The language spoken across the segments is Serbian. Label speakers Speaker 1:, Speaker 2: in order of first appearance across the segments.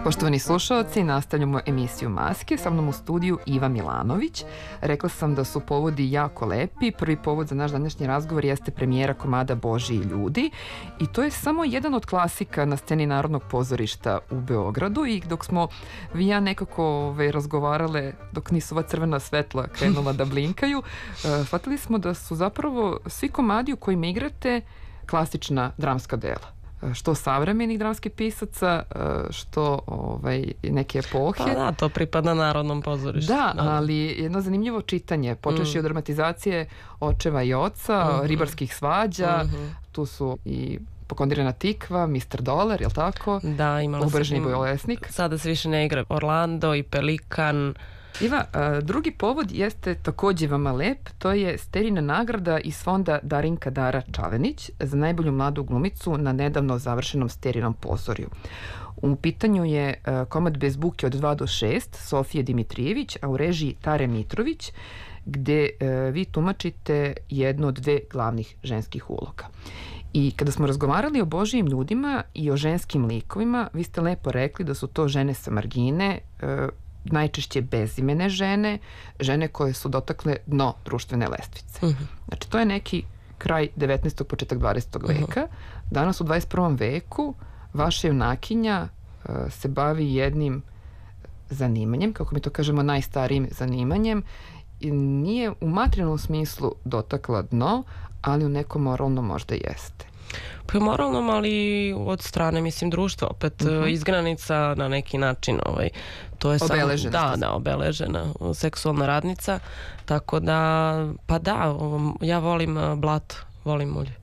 Speaker 1: Poštovani slušalci, nastavljamo emisiju Maske, sa mnom u studiju Iva Milanović. Rekla sam da su povodi jako lepi. Prvi povod za naš današnji razgovor jeste premijera komada Božji ljudi i to je samo jedan od klasika na sceni Narodnog pozorišta u Beogradu i dok smo vi i ja nekako razgovarale, dok nisu ova crvena svetla krenula da blinkaju, shvatili smo da su zapravo svi komadi u kojima igrate klasična dramska dela. Što savremenih dramskih pisaca, što neke epohe.
Speaker 2: Pa da, to pripada Narodnom pozorištu.
Speaker 1: Da, ali jedno zanimljivo čitanje, počeši od dramatizacije Očeva i oca, Ribarskih svađa, tu su i Pokondirana tikva, Mr. Dolar, jel tako?
Speaker 2: Da, imala
Speaker 1: Ubržni
Speaker 2: sam.
Speaker 1: bolesnik.
Speaker 2: Sada se više ne igra Orlando i Pelikan.
Speaker 1: Iva, drugi povod jeste takođe vama lep, to je Sterina nagrada iz fonda Darinka Dara Čavenić za najbolju mladu glumicu na nedavno završenom Sterinom pozorju. U pitanju je komad Bez buke od 2 do 6 Sofije Dimitrijević, a u režiji Tare Mitrović, gde vi tumačite jednu od dve glavnih ženskih uloga. I kada smo razgovarali o Božijim ljudima i o ženskim likovima, vi ste lepo rekli da su to žene sa margine, najčešće bezimene žene, žene koje su dotakle dno društvene lestvice. Znači, to je neki kraj 19. početak 20. veka. Danas u 21. veku vaša junakinja se bavi jednim zanimanjem, kako mi to kažemo, najstarijim zanimanjem. I nije u materijalnom smislu dotakla dno, ali u nekom moralnom možda jeste.
Speaker 2: Pa moralnom, ali od strane, mislim, društva, opet izgranica na neki način, to je
Speaker 1: obeležena.
Speaker 2: Da, obeležena seksualna radnica, tako da, pa da, ja volim blato, volim mulje.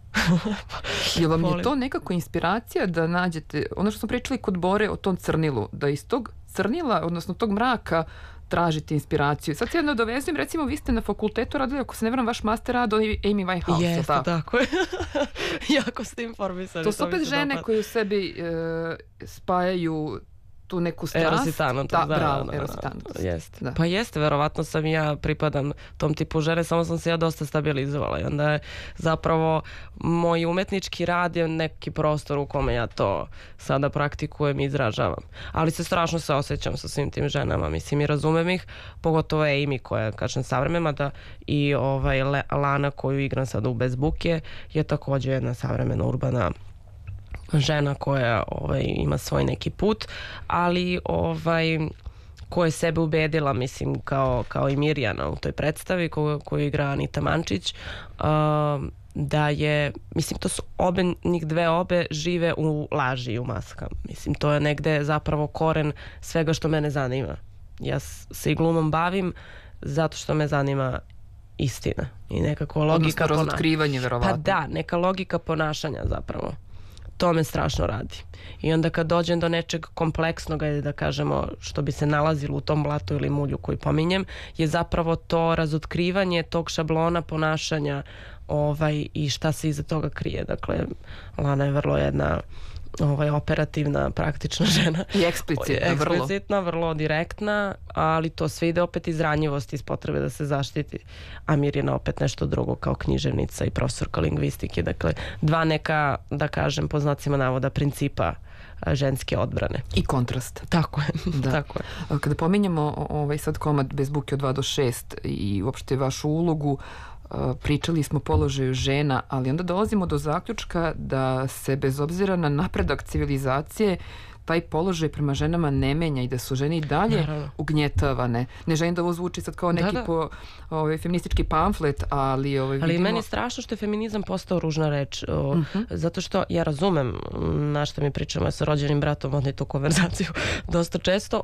Speaker 1: Je vam je to nekako inspiracija da nađete, ono što smo pričali kod Bore o tom crnilu, da iz tog crnila, odnosno tog mraka, tražite inspiraciju. Sad se jedno dovezujem, recimo vi ste na fakultetu radili, ako se ne varam, vaš master rad o Amy Winehouse.
Speaker 2: Jeste, tako je. Jako ste informisani.
Speaker 1: To su opet žene koje u sebi spajaju tu neku strast.
Speaker 2: Erositanotu.
Speaker 1: Da, erositanotu.
Speaker 2: Jeste. Da. Pa jeste, verovatno sam i ja pripadam tom tipu žene, samo sam se ja dosta stabilizovala i onda je zapravo moj umetnički rad je neki prostor u kome ja to sada praktikujem i izražavam. Ali se strašno se osjećam sa svim tim ženama, mislim i razumem ih, pogotovo Amy koja, kažem, savremena, da i Lana koju igram sada u Bez buke je takođe jedna savremena urbana žena koja ima svoj neki put, ali koja je sebe ubedila, mislim, kao i Mirjana u toj predstavi koju igra Anita Mančić, da je, mislim, to su njih obe žive u laži i u maskama. Mislim, to je negde zapravo koren svega što mene zanima. Ja se i glumom bavim zato što me zanima istina i nekako logika
Speaker 1: odnosno razotkrivanje, verovatno.
Speaker 2: Pa da, neka logika ponašanja zapravo. To me strašno radi. I onda kad dođem do nečeg kompleksnog, da kažemo, što bi se nalazilo u tom blatu ili mulju koji pominjem, je zapravo to razotkrivanje tog šablona ponašanja i šta se iza toga krije. Dakle, Lana je vrlo jedna operativna, praktična žena.
Speaker 1: I eksplicitna,
Speaker 2: vrlo direktna, ali to sve ide opet iz ranjivosti, iz potrebe da se zaštiti. A Mirjana opet nešto drugo kao književnica i profesorka lingvistike. Dakle, dva neka, da kažem, po znacima navoda, principa ženske odbrane.
Speaker 1: I kontrast.
Speaker 2: Tako je.
Speaker 1: Da.
Speaker 2: Tako je.
Speaker 1: Kada pominjamo sad komad Bez buke od 2 do 6 i uopšte vašu ulogu, pričali smo o položaju žena, ali onda dolazimo do zaključka da se bez obzira na napredak civilizacije taj položaj prema ženama ne menja i da su žene i dalje ugnjetavane. Ne želim da ovo zvuči sad kao neki feministički pamflet, ali
Speaker 2: ali meni je strašno što je feminizam postao ružna reč, zato što ja razumem na što mi pričamo, ja sa rođenim bratom vodim tu konverzaciju dosta često,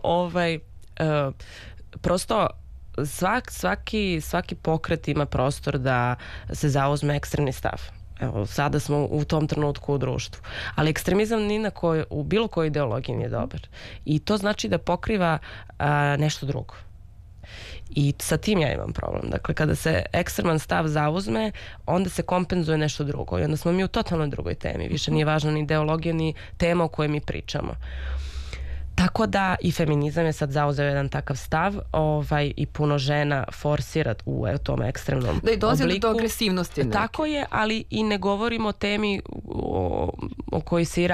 Speaker 2: prosto svaki pokret ima prostor da se zauzme ekstremni stav. Evo, sada smo u tom trenutku u društvu. Ali ekstremizam u bilo kojoj ideologiji nije dobar. I to znači da pokriva nešto drugo. I sa tim ja imam problem. Dakle, kada se ekstreman stav zauzme, onda se kompenzuje nešto drugo. I onda smo mi u totalno drugoj temi. Više nije važna ni ideologija, ni tema o kojoj mi pričamo. Tako da i feminizam je sad zauzeo jedan takav stav i puno žena forsira u tom ekstremnom obliku.
Speaker 1: Da, i dolazi do agresivnosti neke.
Speaker 2: Tako je, ali i ne govorimo o temi o kojoj se i